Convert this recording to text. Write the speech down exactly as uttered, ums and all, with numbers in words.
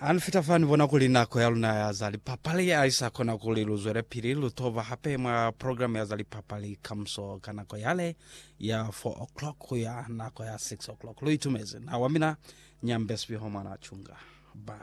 Anfita fani vona kulina ko yaluna ya zali papali ya isa kona kulilu zwere pirilu tova hape ma program ya zali papali kamso kana ko yale ya four o'clock ko ya na ko ya six o'clock. Lui tumeze na wamina nyambes bi homa na chunga. Bye.